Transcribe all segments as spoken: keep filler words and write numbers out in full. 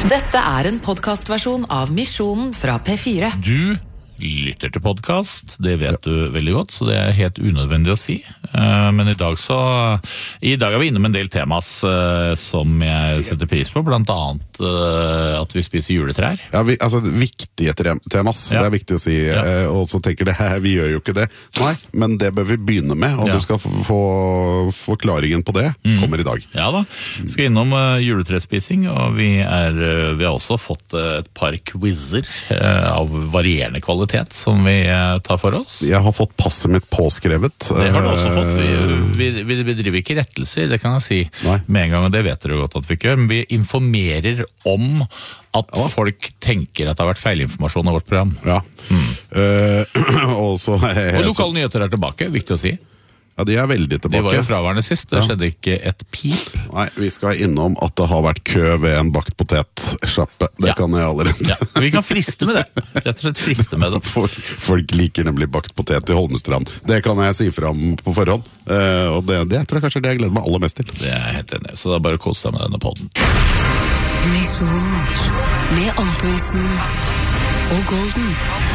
Dette er en podcastversjon av Misjonen fra P fire. Du lytter til podcast, det vet du veldig godt, så det er helt unødvendig å si. Men i dag så, i dag er vi innom en del temas som jeg setter pris på, blant annet at vi spiser juletrær. Ja, vi, altså viktige temas, ja. Det er viktig å si, ja. Og så tenker det, vi gjør jo ikke det. Nei, men det bør vi begynne med, og ja. Du skal få forklaringen på det, mm. kommer i dag. Ja da, vi skal innom juletresspising, og vi, er, vi har også fått et par quizzer av varierende kvalitet som vi tar for oss. Jeg har fått passet mitt påskrevet. Det har du også fått. Vi, vi, vi driver ikke rettelser, det kan jeg si. Nei. Med en gang, og det vet dere godt at vi ikke gjør, men vi informerer om at ja. Folk tenker at det har vært feilinformasjon av vårt program. Ja. Mm. Uh, og, så, og lokale nyheter er tilbake, viktig å si. Ja, de er veldig tilbake. De var jo fraværende sist, det ja. Skjedde ikke et pip. Nei, vi skal innom at det har vært kø ved en bakt potet-sjappe. Det ja. Kan jeg allerede. Ja. Vi kan friste med det. Rett og slett friste med det. Folk liker nemlig bakt potet i Holmestrand. Det kan jeg si fram på forhånd. Uh, og det, det tror jeg kanskje det jeg gleder meg aller mest til. Det er helt enig, så det er bare å kose seg med denne podden. Misjonen med Antonsen og Golden.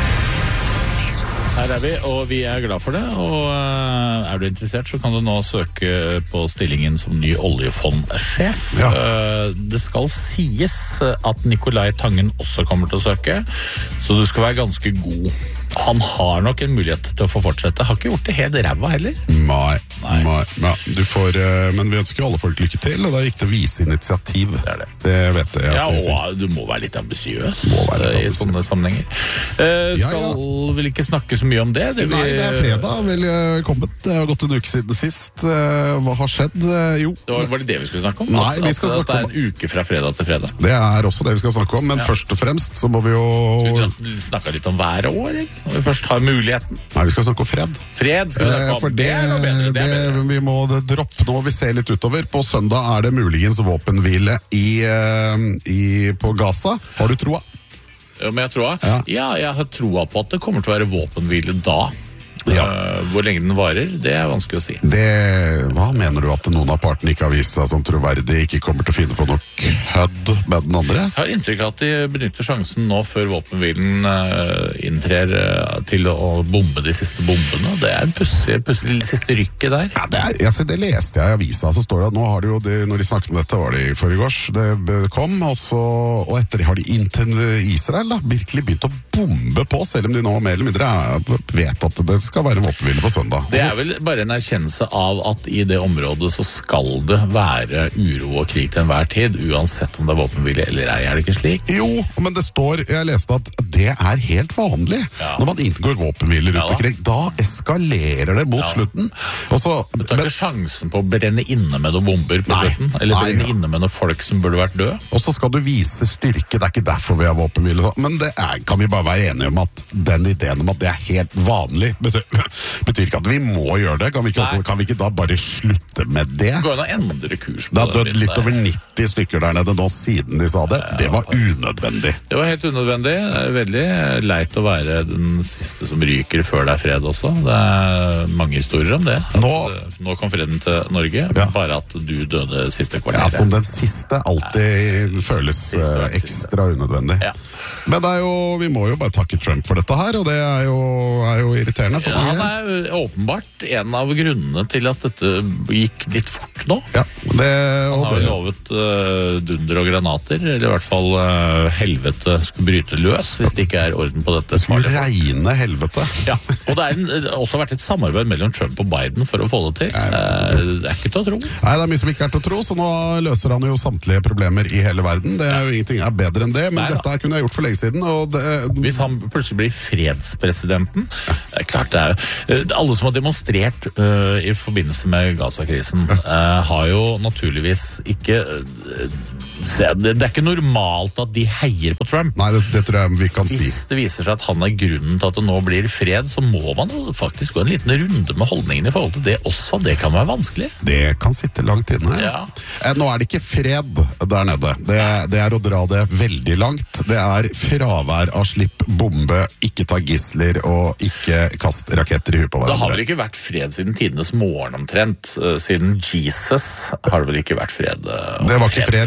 Her er vi, og vi er glad for det, og er du interessert så kan du nå søke på stillingen som ny oljefondsjef. Ja. Det skal sies at Nikolai Tangen også kommer til å søke, så du skal være ganske god. Han har nok en mulighet til å få fortsette. Har ikke gjort det helt ræva heller. Nei, nei. nei. Ja, du får, men vi ønsker alle folk lykke til, og det er viktig å vise initiativ. Det er det. Det vet jeg. Ja, og du må være litt ambisiøs i sånne sammenhenger. Eh, skal ja, ja. Vel ikke snakke så mye om det? det vi... Nei, det er fredag, vel kommet. Det har gått en uke siden sist. Hva har skjedd? Jo. Det var, var det det vi skulle snakke om? Nei, vi skal at, snakke at det er en uke fra fredag til fredag. Det er også det vi skal snakke om, men ja. Først og fremst så må vi jo... Skal vi snakke litt om hver år, eller? Når vi først har muligheten. Nei, vi skal snakke om fred. Fred skal vi snakke om. For det, det er noe bedre. Det er bedre. Det, vi må droppe nå, vi ser litt utover. På søndag er det muligens våpenhvile i, i, på Gaza. Har du troa? Ja, men jeg troa? Ja. ja, jeg har troa på at det kommer til å være våpenhvile da. Ja. Hvor lenge den varer, det er vanskelig å si. Det, hva mener du at noen av partene ikke har vist seg som troverdig, ikke kommer til å finne på noe kødd med den andre? Jeg har inntrykk av at de benytter sjansen nå før våpenhvilen uh, inntrer uh, til å bombe de siste bombene. Det er en pussig, pussig siste rykket der. Ja, det, er, jeg, det leste jeg i avisa, så står det at nå har de jo, de, når de snakket om dette, var det i forgårs, det kom, og, så, og etter det har de inntil Israel da, virkelig begynt å bombe på, selv om de nå mer eller mindre er, vet at det skal være våpenhvile på søndag. Det er vel bare en erkjennelse av at i det området så skal det være uro og krig til enhver tid, uansett om det er våpenhvile eller ei, er det ikke slik? Jo, men det står, jeg leste at det er helt vanlig ja. Når man inngår våpenhvile rundt omkring. Ja, da eskalerer det mot ja. Slutten. Og så, du tar ikke men, sjansen på å brenne inne med noen bomber på nei, slutten, eller brenne nei, ja. Inne med noen folk som burde vært døde. Og så skal du vise styrke, det er ikke derfor vi har våpenhvile, men det er, kan vi bare være enige om at den ideen om at det er helt vanlig, betyr betyr ikke at vi må gjøre det. Kan vi ikke, også, kan vi ikke da bare slutte med det? Gå inn og endre kurs på det. Det har dødd litt over nitti stykker der nede nå siden de sa det. Det var unødvendig. Det var helt unødvendig. Det er veldig leit å være den siste som ryker før det er fred også. Det er mange historier om det. Nå, nå kom freden til Norge, ja. Bare at du døde siste kvarter. Ja, som den siste alltid ja. Føles siste ekstra unødvendig. Ja. Men det er jo, vi må jo bare takke Trump for dette her, og det er jo, er jo irriterende for ja, det er åpenbart en av grunnene til at dette gikk litt fort nå. Ja, det, Han har jo lovet uh, dunder og granater, eller i hvert fall uh, helvete skulle bryte løs hvis det ikke er orden på dette. Det skulle regne helvete. Ja, og det er også vært et samarbeid mellom Trump og Biden for å få det til. Uh, det er ikke til å tro. Nei, det er mye som ikke er til å tro, så nå løser han jo samtlige problemer i hele verden. Det er jo ingenting er bedre enn det, men Nei, dette kunne jeg gjort for lenge siden. Og det, hvis han plutselig blir fredspresidenten, det er klart det er alle som har demonstrert uh, i forbindelse med Gaza-krisen, uh, har jo naturligvis ikke uh, det er ikke normalt at de heier på Trump. Nei, det, det tror jeg vi kan si. Hvis det viser seg at han er grunnen til at det nå blir fred, så må man jo faktisk gå en liten runde med holdningen i forhold til det også. Det kan være vanskelig. Det kan sitte langt inne. Ja. Nå er det ikke fred der nede. Det, det er å dra det veldig langt. Det er fravær av slipp bombe, ikke ta gisler og ikke kast raketter i huet på hverandre. Det har vel ikke vært fred siden tidenes morgen omtrent. Siden Jesus har det vel ikke vært fred. Det var ikke fred lenge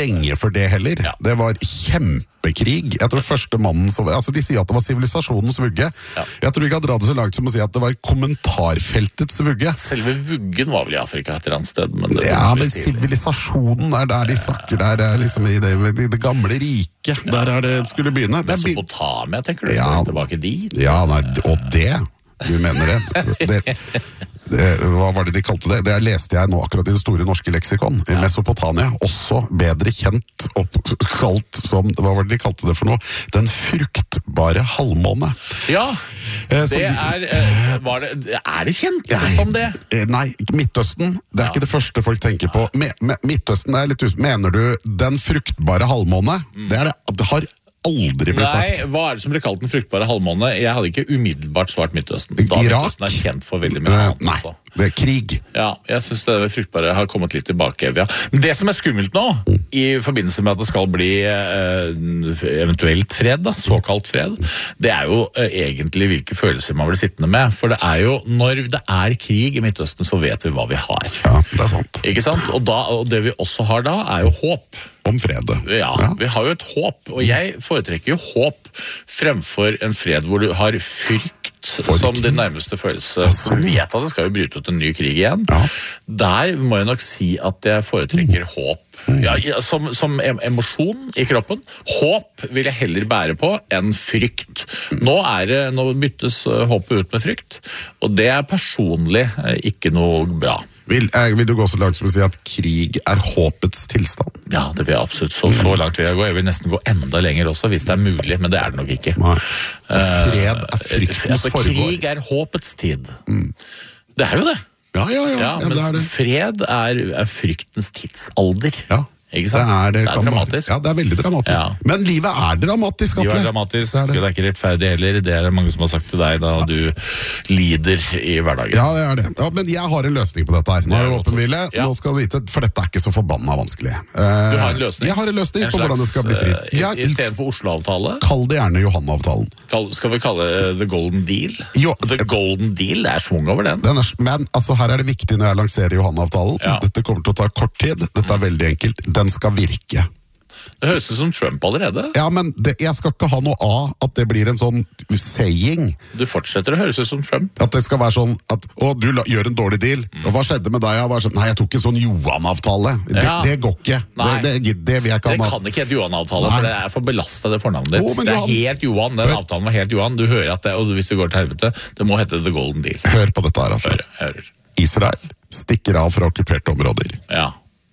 lenge for det heller. Ja. Det var kjempekrig. Jeg tror første mannen som, altså de sier at det var sivilisasjonens vugge. Ja. Jeg tror ikke at dra det så langt som å si at det var kommentarfeltets vugge. Selve vuggen var vel i Afrika et eller annet sted. Men det ja, men sivilisasjonen er der de snakker, der det er liksom i det, i det gamle riket, der er det skulle begynne. Mesopotamia, tenker du? Ja, tilbake dit? Ja, nei, og det, du mener det. det Det, hva var det de kalte det? Det leste jeg nå akkurat i det store norske leksikon. I ja. Mesopotamia, også bedre kjent og kalt som, hva var det de kalte det for noe? Den fruktbare halvmåne. Ja, det eh, er, eh, var det, er det kjent nei, som det? Nei, Midtøsten, det er ja. Ikke det første folk tenker på. Me, me, Midtøsten er litt ut, mener du den fruktbare halvmåne? Mm. Det er det, det har aldri blitt sagt. Nei, hva er det som blir kalt den fruktbare halvmåne? Jeg hadde ikke umiddelbart svart Midtøsten. Da Irak? Midtøsten er kjent for veldig mye annet Nei, også. Det er krig. Ja, jeg synes det fruktbare har kommet litt tilbake. Ja. Men det som er skummelt nå, mm. i forbindelse med at det skal bli eh, eventuelt fred, da, såkalt fred, det er jo eh, egentlig hvilke følelser man blir sittende med. For det er jo, når det er krig i Midtøsten, så vet vi hva vi har. Ja, det er sant. Ikke sant? Og, da, og det vi også har da, er jo håp. Om fred. Ja, ja, vi har jo et håp, og jeg foretrekker jo håp fremfor en fred hvor du har frykt For som din nærmeste følelse. Du vet at det skal jo bryte ut en ny krig igjen. Ja. Der må jeg nok si at jeg foretrekker håp. Ja, som, som emosjon i kroppen. Håp vil jeg heller bære på enn frykt. Nå, er det, nå byttes håpet ut med frykt, og det er personlig ikke noe bra. Vil, vil du gå så langt som å si at krig er håpets tilstand? Ja, det vil jeg absolutt. Så, så langt vil jeg gå. Jeg vil nesten gå enda lenger også, hvis det er mulig, men det er det nok ikke. Nei. Og fred er fryktens altså, foregår. Krig er håpets tid. Mm. Det er jo det. Ja, ja, ja. ja, ja men det er det. Fred er, er fryktens tidsalder. Ja. Ikke sant? Det er, det det er dramatisk. Ja, det er veldig dramatisk. Ja. Men livet er dramatisk, Atle. Livet er dramatisk, det er, det. Det er ikke rettferdig heller. Det er det mange som har sagt til deg da ja. Du lider i hverdagen. Ja, det er det. Ja, men jeg har en løsning på dette her. Nå er det åpenhvile. Ja. Nå skal du vite, for dette er ikke så forbanna vanskelig. Du har en løsning? Jeg har en løsning en på slags, hvordan det skal bli fritt. Ja, I stedet for Oslo-avtale? Kall det gjerne Johan-avtalen. Skal vi kalle det The Golden Deal? Jo. The Golden Deal, det er svung over den. den er, men altså, her er det viktig når jeg lanserer Johan-avtalen. Ja. Dette kommer til å ta kort tid. Dette er veldig enkelt. Den skal virke. Det høres ut som Trump allerede. Ja, men det, jeg skal ikke ha noe av at det blir en sånn saying. Du fortsetter å høres ut som Trump. At det skal være sånn at, å, du la, gjør en dårlig deal. Mm. Og hva skjedde med deg? Jeg var sånn, nei, jeg tok en sånn Johan-avtale. Det, ja. det går ikke. Det, det, det vil jeg ikke ha. Det kan ikke hete Johan-avtale, for det er for belastet det fornavnet ditt. Oh, det er Johan. helt Johan, den avtalen var helt Johan. Du hører at det, og hvis det går til helvete, det må hete The Golden Deal. Hør på dette her, altså. Hør, hør. Israel stikker av fra okkuperte områder. Ja.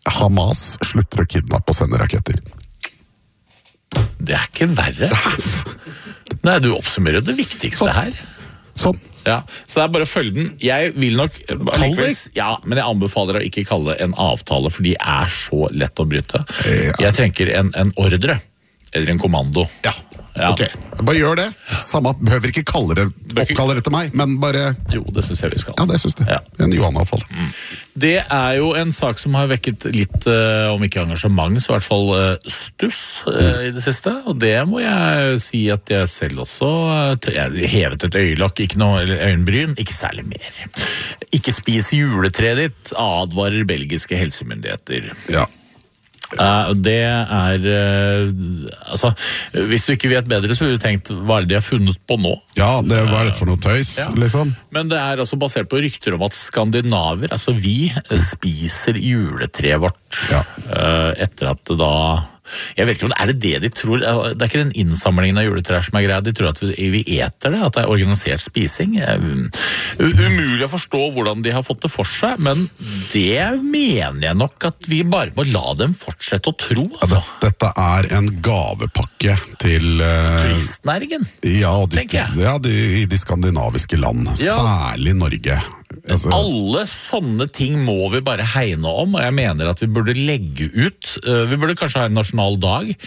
Hamas slutter å kidnappe og sende raketter. Det er ikke verre. Nei, du oppsummerer det viktigste sånn. her. Sånn. Ja, så det er bare å følge den. Jeg vil nok likevel, ja, men jeg anbefaler å ikke kalle en avtale, for de er så lett å bryte. Ja. Jeg tenker en, en ordre, eller en kommando. Ja, ja. Ok. Bare gjør det. Samme, behøver ikke kalle det, oppkalle det til meg, men bare... Jo, det synes jeg vi skal. Ja, det synes jeg. Ja. En Johan-avtale. Mm. Det er jo en sak som har vekket litt, uh, om ikke engasjement, så i hvert fall uh, stuss uh, mm. i det siste. Og det må jeg si at jeg selv også uh, jeg hevet et øyelokk, ikke noe øyenbryn, ikke særlig mer. Ikke spis juletreet ditt, advarer belgiske helsemyndigheter. Ja. Uh, det er uh, altså, hvis du ikke vet bedre, så har du tenkt hva er det de har funnet på nå? Ja, det var det for noe tøys, uh, ja. liksom. Men det er altså basert på rykter om at skandinaver, altså vi, spiser juletreet vårt ja. uh, etter at det da jeg vet ikke om det er det det de tror. Det er ikke den innsamlingen av juletrær som er greia. De tror at vi, vi eter det, at det er organisert spising. Umulig å forstå hvordan de har fått det for seg, men det mener jeg nok at vi bare må la dem fortsette å tro. Altså. Ja, dette er en gavepakke til uh, turistnæringen, ja, de, tenker jeg. Ja, de, i de skandinaviske land, ja. Særlig Norge. Altså. Alle sånne ting må vi bare hegne om, og jeg mener at vi burde legge ut, uh, vi burde kanskje ha en nasjonal dag,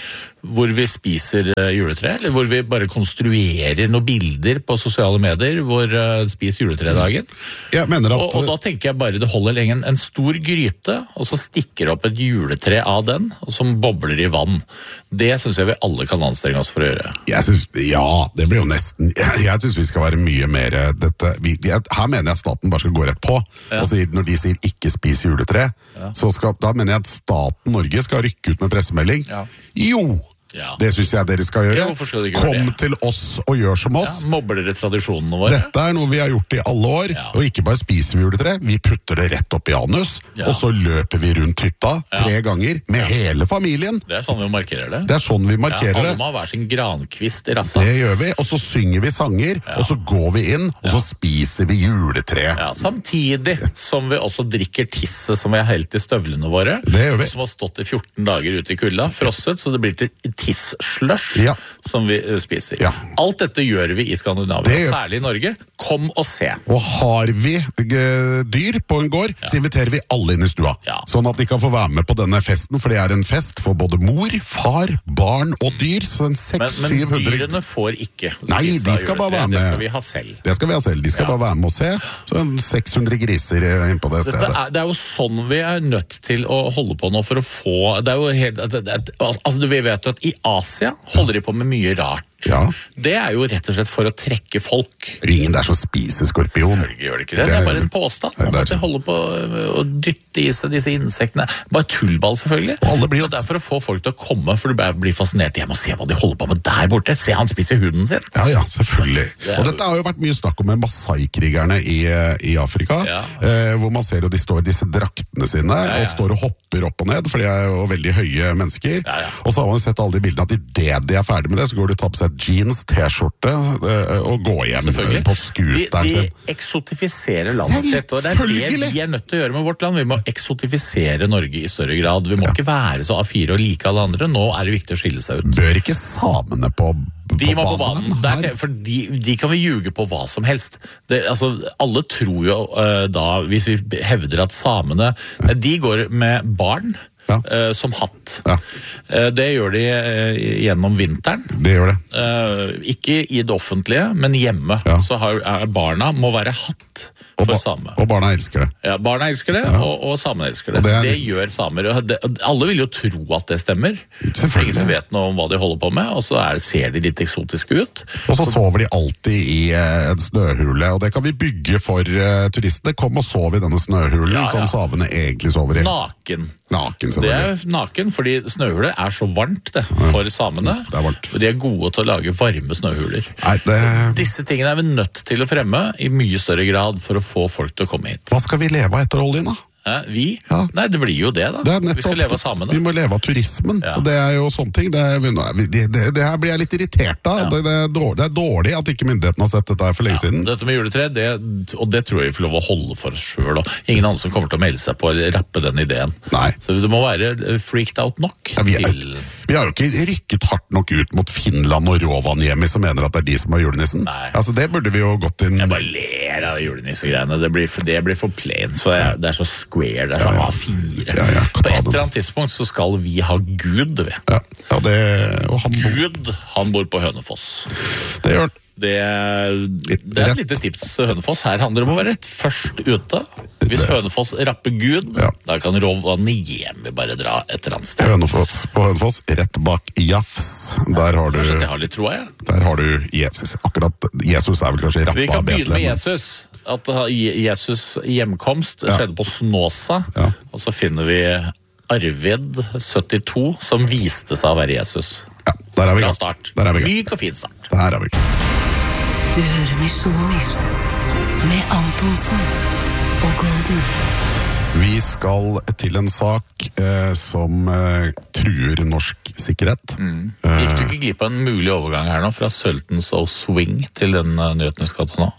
hvor vi spiser uh, juletre, eller hvor vi bare konstruerer noen bilder på sosiale medier hvor uh, spiser juletredagen. Jeg mener at... Og, og da tenker jeg bare det holder lenge en stor gryte, og så stikker opp et juletre av den, som bobler i vann. Det synes jeg vi alle kan anstrenge oss for å gjøre. Jeg synes, ja, det blir jo nesten... Jeg, jeg synes vi skal være mye mer dette... Vi, jeg, her mener jeg staten bare skal gå rett på. Ja. Og sier, når de sier ikke spis juletre, ja. så skal, da mener jeg at staten Norge skal rykke ut med pressemelding. Ja. Jo! Ja. Det synes jeg dere skal gjøre. Ja, skal Kom gjøre til oss og gjør som oss. Ja, mobber dere tradisjonene våre? Dette er noe vi har gjort i alle år, ja. og ikke bare spiser vi juletre, vi putter det rett opp i anus, ja. og så løper vi rundt hytta tre ja. ganger med ja. hele familien. Det er sånn vi markerer det. Det er sånn vi markerer det. Ja, alle må ha hver sin grankvist i rassa. Det gjør vi, og så synger vi sanger, ja. og så går vi inn, og så spiser vi juletre. Ja, samtidig som vi også drikker tisse som vi har helt i støvlene våre, det gjør vi. Som har stått i fjorten dager ute i kulda, frosset, så det blir til tiss-slush. Ja. Som vi spiser. Ja. Alt dette gjør vi i Skandinavia, det... særlig i Norge. Kom og se. Og har vi dyr på en gård, ja. så inviterer vi alle inn i stua. Ja. Sånn at de kan få være med på denne festen, for det er en fest for både mor, far, barn og dyr. Så en seks til syv hundre... Men dyrene får ikke spise. Nei, de skal bare være med. Det skal vi ha selv. Det skal vi ha selv. De skal ja. bare være med og se. Så en seks hundre griser inn på det Dette stedet. Er, det er jo sånn vi er nødt til å holde på nå for å få... Det er jo helt... Det, det, altså, vi vet jo at i Asia holder de på med mye rart. Ja. Det er jo rett og slett for å trekke folk. Ingen der som spiser skorpion. Selvfølgelig gjør det ikke det. Det er, det er bare en påstand om at de holder på å dytte i seg disse insektene. Bare tullball, selvfølgelig. Alle blir... Det er for å få folk til å komme, for du blir fascinert. Jeg må se hva de holder på med der borte. Se, han spiser hunden sin. Ja, ja, selvfølgelig. Det og dette har jo vært mye snakk om med Masai-krigerne i, i Afrika, ja. eh, hvor man ser jo de står i disse draktene sine, ja, ja. og står og hopper opp og ned, for de er jo veldig høye mennesker. Ja, ja. Og så har man sett alle de bildene at i det de er ferdig med det, så går du og tar på seg jeans, t-skjorte og gå hjem på skuteren sin. De, de eksotifiserer landet sitt, og det er det vi er nødt til å gjøre med vårt land. Vi må eksotifisere Norge i større grad. Vi må ja. ikke være så A fire og like alle andre. Nå er det viktig å skille seg ut. Bør ikke samene på De må på banen, Der, for de, de kan vi ljuge på hva som helst. Det, altså, alle tror jo uh, da, hvis vi hevder at samene, de går med barn, Ja. Uh, som hatt. Ja. Uh, det gjør de uh, gjennom vinteren. Det gjør det. Uh, ikke i det offentlige, men hjemme. Ja. Så har, er barna må være hatt for og same. Og barna elsker det. Ja, barna elsker det, ja. og, og samene elsker det. Det, er... det gjør samer. Det, alle vil jo tro at det stemmer. Ingen som vet noe om hva de holder på med, og så er, ser de litt eksotiske ut. Og så sover de alltid i uh, en snøhule, og det kan vi bygge for uh, turistene. Kom og sov i denne snøhulen ja, ja. som savene egentlig sover i. Naken. Naken, det er naken, fordi snøhule er så varmt det, for samene. Det er varmt. Og de er gode til å lage varme snøhuler. Nei, det... Disse tingene er vi nødt til å fremme i mye større grad for å få folk til å komme hit. Hva skal vi leve av etter oljen da? Eh, vi? Ja. Nei, det blir jo det da. Det vi skal leve av samene. Vi må leve av turismen, ja. og det er jo sånne ting. Det, er, det, det, det her blir jeg litt irritert av. Ja. Det, det, er dårlig, det er dårlig at ikke myndighetene har sett dette her for lenge ja. siden. Dette med juletre, det, og det tror jeg vi får lov å holde for oss selv. Og ingen andre som kommer til å melde seg på eller rappe den ideen. Nei. Så det må være freaked out nok. Ja, vi, er, til... vi har jo ikke rykket hardt nok ut mot Finland og Rovaniemi som mener at det er de som har julenissen. Nei. Altså, det burde vi jo gått inn... Jeg bare ler av julenissegreiene. Det blir for, det blir for plain, så jeg, det er så square, det er sånn ja, ja. Fire. Ja, ja, på et eller annet tidspunkt så skal vi ha Gud, vi. Ja, ja, det, og han Gud, han bor på Hønefoss. Det gjør han. Det, det er et lite tips til Hønefoss. Her handler det om å være rett først ute. Hvis det. Hønefoss rapper Gud, ja. da kan Rovaniemi bare dra et eller annet sted. Hønefoss, på Hønefoss, rett bak Jafs. Der har du, jeg har litt troa, ja. Der har du Jesus. Akkurat Jesus er vel kanskje rappa. Vi kan begynne med Jesus. At Jesus hjemkomst ja. skjedde på Snåsa, ja. og så finner vi Arvid, syttito, som viste seg å være Jesus. Ja, der er vi. Bra start. Der er vi. Myk og fin start. Der er vi. Du hører Misjon med Antonsen og Golden. Vi skal til en sak eh, som eh, truer norsk sikkerhet. Mm. Gikk du ikke glipp av en mulig overgang her nå, fra Sultans of Swing til den uh, nyheten vi skal ta nå?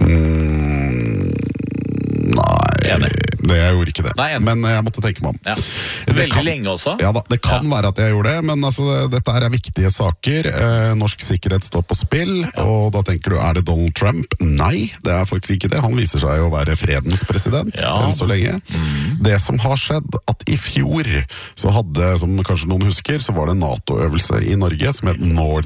Mm, nei, enig. Det, jeg gjorde ikke det. Nei, men jeg måtte tenke meg om. Ja. Veldig kan, lenge også. Ja da, det kan ja. være at jeg gjorde det, men altså, dette her er viktige saker. Eh, norsk sikkerhet står på spill, ja. og da tenker du, er det Donald Trump? Nei, det er faktisk ikke det. Han viser seg å være fredens president, ja. enn så lenge. Mm. det som har skjedd, at i fjor så hadde, som kanskje noen husker, så var det en NATO-øvelse i Norge som het Northern